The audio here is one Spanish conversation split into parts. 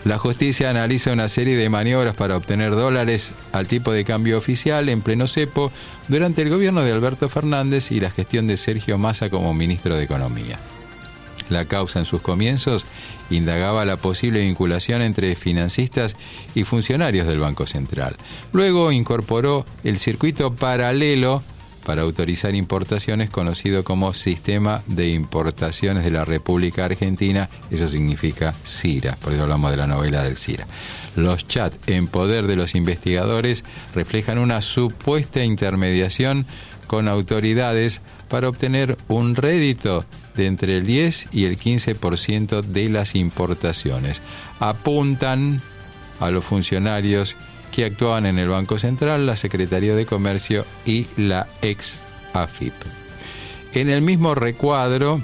La justicia analiza una serie de maniobras para obtener dólares al tipo de cambio oficial en pleno cepo durante el gobierno de Alberto Fernández y la gestión de Sergio Massa como ministro de Economía. La causa en sus comienzos indagaba la posible vinculación entre financistas y funcionarios del Banco Central. Luego incorporó el circuito paralelo para autorizar importaciones, conocido como Sistema de Importaciones de la República Argentina. Eso significa CIRA, por eso hablamos de la novela del CIRA. Los chats en poder de los investigadores reflejan una supuesta intermediación con autoridades para obtener un rédito de entre el 10 y el 15% de las importaciones. Apuntan a los funcionarios que actuaban en el Banco Central, la Secretaría de Comercio y la ex AFIP. En el mismo recuadro,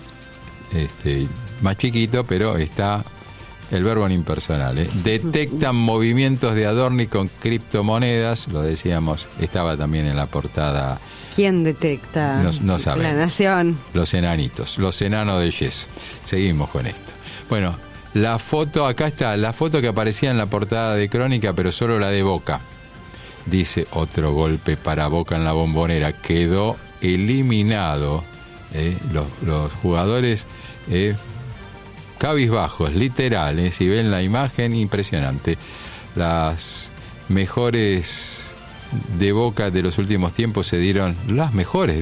más chiquito, pero está el verbo en impersonal. Detectan movimientos de Adorni con criptomonedas, lo decíamos, estaba también en la portada. ¿Quién detecta? No saben. La Nación. Los enanitos, los enanos de yeso. Seguimos con esto. Bueno, la foto, acá está, la foto que aparecía en la portada de Crónica, pero solo la de Boca. Dice, otro golpe para Boca en la Bombonera. Quedó eliminado. Los jugadores cabizbajos, literal. Si ven la imagen, impresionante. Las mejores de Boca de los últimos tiempos se dieron, las mejoras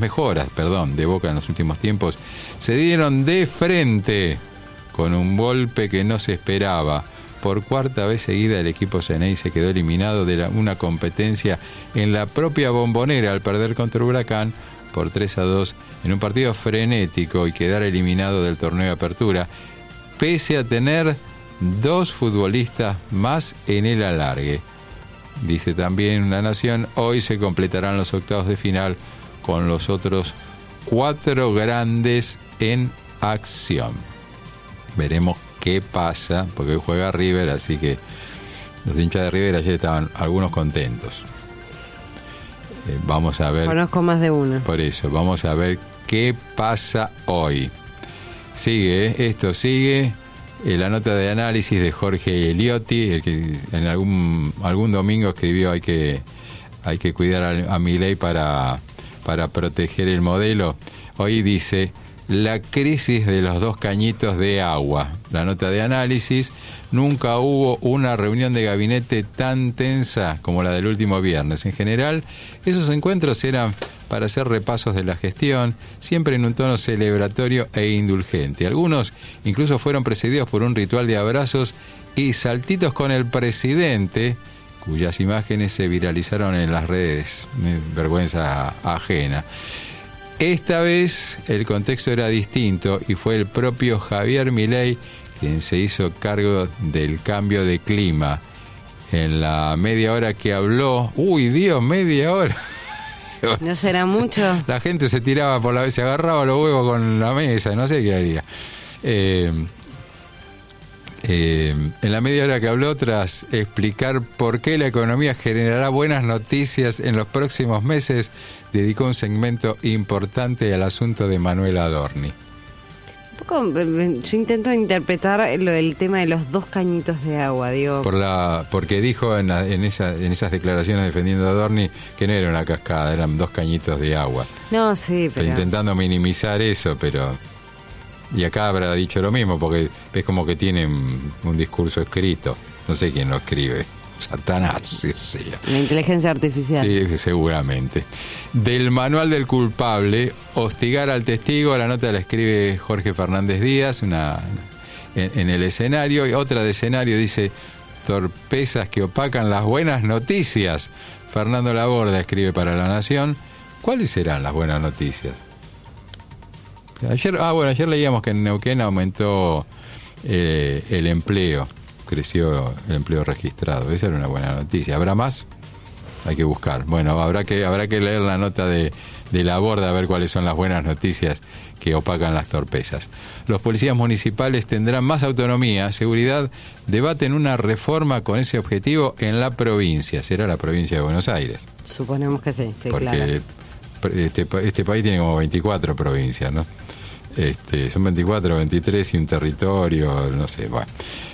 de Boca en los últimos tiempos se dieron de frente con un golpe que no se esperaba. Por cuarta vez seguida el equipo Ceney se quedó eliminado de una competencia en la propia Bombonera al perder contra Huracán por 3-2 en un partido frenético y quedar eliminado del torneo de apertura, pese a tener 2 futbolistas más en el alargue. Dice también La Nación, hoy se completarán los octavos de final con los otros 4 grandes en acción. Veremos qué pasa, porque hoy juega River, así que los hinchas de River ayer estaban algunos contentos. Vamos a ver. Conozco más de uno. Por eso, vamos a ver qué pasa hoy. Sigue, esto sigue. La nota de análisis de Jorge Eliotti, el que en algún domingo escribió hay que cuidar a Milei para proteger el modelo. Hoy dice, la crisis de los 2 cañitos de agua. La nota de análisis, nunca hubo una reunión de gabinete tan tensa como la del último viernes. En general, esos encuentros eran para hacer repasos de la gestión, siempre en un tono celebratorio e indulgente. Algunos incluso fueron precedidos por un ritual de abrazos y saltitos con el presidente, cuyas imágenes se viralizaron en las redes. Vergüenza ajena. Esta vez el contexto era distinto y fue el propio Javier Milei quien se hizo cargo del cambio de clima. En la media hora que habló, media hora. ¿No será mucho? La gente se tiraba se agarraba los huevos con la mesa, no sé qué haría. En la media hora que habló, tras explicar por qué la economía generará buenas noticias en los próximos meses, dedicó un segmento importante al asunto de Manuel Adorni. Yo intento interpretar lo del tema de los 2 cañitos de agua, digo. Porque dijo en esas declaraciones defendiendo a Adorni que no era una cascada, eran 2 cañitos de agua. No, sí, pero intentando minimizar eso, pero... Y acá habrá dicho lo mismo, porque es como que tienen un discurso escrito. No sé quién lo escribe. Satanás, sí. La inteligencia artificial. Sí, seguramente. Del manual del culpable, hostigar al testigo, la nota la escribe Jorge Fernández Díaz, en el escenario. Y otra de escenario dice, torpezas que opacan las buenas noticias. Fernando Laborda escribe para La Nación. ¿Cuáles serán las buenas noticias? Ayer leíamos que en Neuquén aumentó el empleo, creció el empleo registrado. Esa era una buena noticia. ¿Habrá más? Hay que buscar. Bueno, habrá que leer la nota de Laborda a ver cuáles son las buenas noticias que opacan las torpezas. Los policías municipales tendrán más autonomía. Seguridad debaten una reforma con ese objetivo en la provincia. Será la provincia de Buenos Aires. Suponemos que sí, porque claro. Este país tiene como 24 provincias, ¿no? Son 24, 23 y un territorio, no sé, bueno.